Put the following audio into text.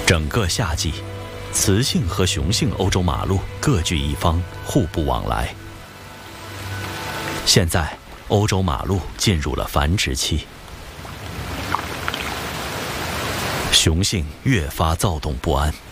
整个夏季，雌性和雄性欧洲马鹿各据一方，互不往来。现在，欧洲马鹿进入了繁殖期，雄性越发躁动不安。